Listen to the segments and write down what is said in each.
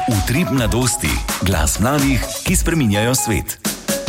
Utrip mladosti. Glas mladih, ki spreminjajo svet.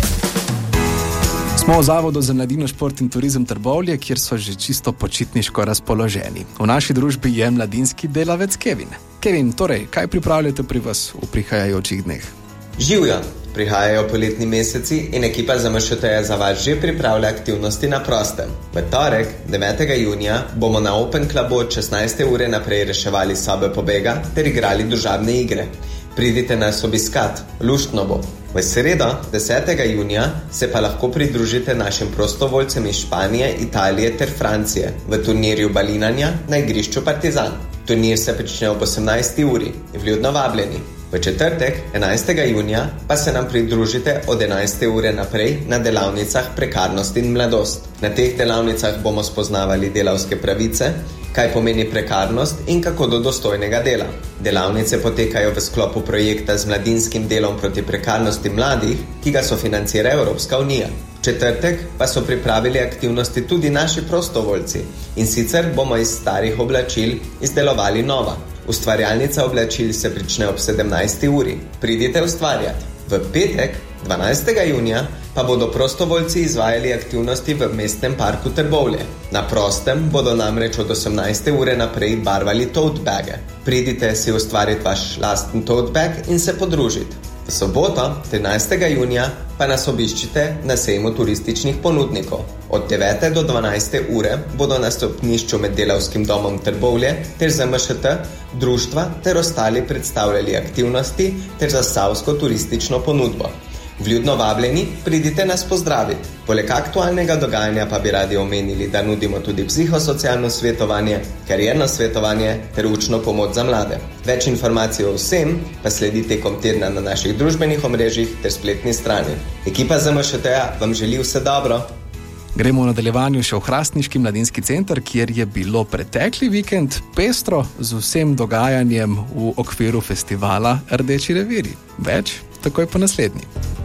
Smo v Zavodu za mladino, šport in turizem Trbovlje, kjer so že čisto počitniško razpoloženi. V naši družbi je mladinski delavec Kevin. Kevin, torej, kaj pripravljate pri vas v prihajajočih dneh? Živjo! Prihajajo poletni meseci in ekipa ZMŠT za vas že pripravlja aktivnosti na prostem. V torek, 9. junija, bomo na Open Clubu od 16. ure naprej reševali sobe pobega ter igrali družabne igre. Pridite nas obiskat, luštno bo. V sredo, 10. junija, se pa lahko pridružite našim prostovoljcem iz Španije, Italije ter Francije v turnirju balinanja na igrišču Partizan. Turnir se prične ob 18. uri, vljudno vabljeni. V četrtek, 11. junija, pa se nam pridružite od 11. ure naprej na delavnicah Prekarnost in mladost. Na teh delavnicah bomo spoznavali delavske pravice, kaj pomeni prekarnost in kako do dostojnega dela. Delavnice potekajo v sklopu projekta z mladinskim delom proti prekarnosti mladih, ki ga sofinancira Evropska unija. V četrtek pa so pripravili aktivnosti tudi naši prostovoljci in sicer bomo iz starih oblačil izdelovali nova. Ustvarjalnica oblačil se prične ob 17. uri. Pridite ustvarjati. V petek, 12. junija, pa bodo prostovoljci izvajali aktivnosti v mestnem parku Trbovlje. Na prostem bodo namreč od 18. ure naprej barvali tote bage. Pridite si ustvariti vaš lasten tote bag in se podružiti. V soboto, 13. junija, pa nas obiščite na sejmu turističnih ponudnikov. Od 9. do 12. ure bodo na stopnišču med Delavskim domom Trbovlje ter ZMŠT, društva ter ostali predstavljali aktivnosti ter zasavsko turistično ponudbo. Vljudno vabljeni, pridite nas pozdraviti. Poleg aktualnega dogajanja pa bi radi omenili, da nudimo tudi psihosocialno svetovanje, karierno svetovanje ter učno pomoč za mlade. Več informacij o vsem pa sledi tekom tedna na naših družbenih omrežjih ter spletni strani. Ekipa ZMŠT-ja vam želi vse dobro. Gremo v nadaljevanju še v Hrastniški mladinski center, kjer je bilo pretekli vikend pestro z vsem dogajanjem v okviru festivala Rdeči revirji. Več takoj po naslednji.